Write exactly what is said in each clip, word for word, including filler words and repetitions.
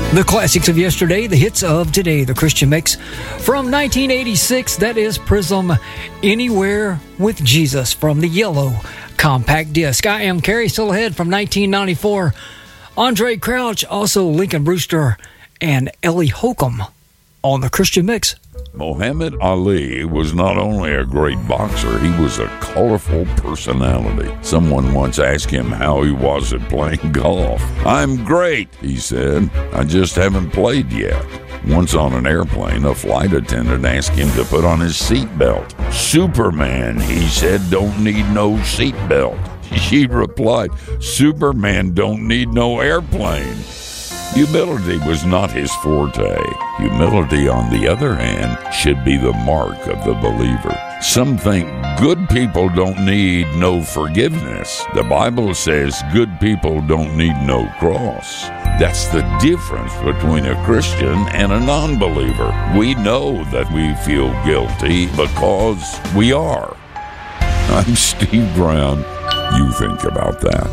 The classics of yesterday, the hits of today, the Christian Mix. From nineteen eighty-six, that is Prism, Anywhere with Jesus from the yellow compact disc. I am Carrie, still ahead from nineteen ninety-four. Andre Crouch, also Lincoln Brewster, and Ellie Holcomb on the Christian Mix. Muhammad Ali was not only a great boxer, he was a colorful personality. Someone once asked him how he was at playing golf. "I'm great," he said. "I just haven't played yet." Once on an airplane, a flight attendant asked him to put on his seatbelt. "Superman," he said, "don't need no seatbelt." She replied, "Superman don't need no airplane." Humility was not his forte. Humility, on the other hand, should be the mark of the believer. Some think good people don't need no forgiveness. The Bible says good people don't need no cross. That's the difference between a Christian and a non-believer. We know that we feel guilty because we are. I'm Steve Brown. You think about that.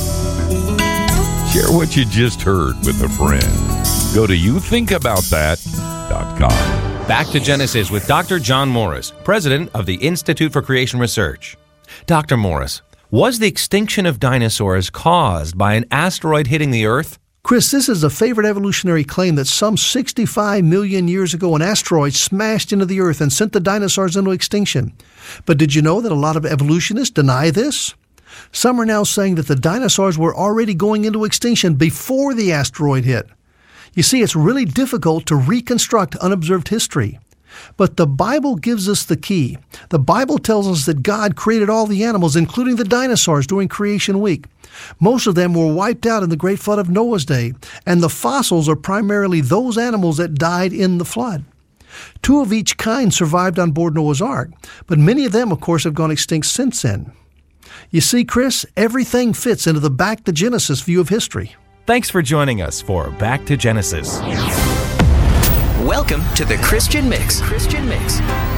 Share what you just heard with a friend. Go to you think about that dot com. Back to Genesis with Doctor John Morris, president of the Institute for Creation Research. Doctor Morris, was the extinction of dinosaurs caused by an asteroid hitting the Earth? Chris, this is a favorite evolutionary claim that some sixty-five million years ago an asteroid smashed into the Earth and sent the dinosaurs into extinction. But did you know that a lot of evolutionists deny this? Some are now saying that the dinosaurs were already going into extinction before the asteroid hit. You see, it's really difficult to reconstruct unobserved history. But the Bible gives us the key. The Bible tells us that God created all the animals, including the dinosaurs, during Creation Week. Most of them were wiped out in the Great Flood of Noah's day, and the fossils are primarily those animals that died in the flood. Two of each kind survived on board Noah's Ark, but many of them, of course, have gone extinct since then. You see, Chris, everything fits into the Back to Genesis view of history. Thanks for joining us for Back to Genesis. Welcome to the Christian Mix. Christian Mix.